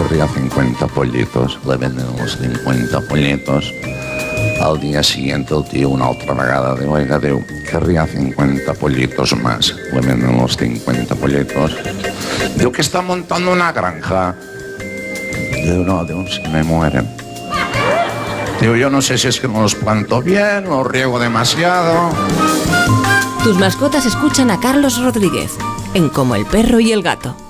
querría 50 pollitos. Le venden los 50 pollitos. Al día siguiente el tío una otra vegada diu, oiga, diu, querría 50 pollitos más. Le venden los 50 pollitos. Diu que está montando una granja. Diu, no, diu, se me mueren. Digo, yo no sé si es que no los planto bien, los riego demasiado. Tus mascotas escuchan a Carlos Rodríguez en Como el perro y el gato.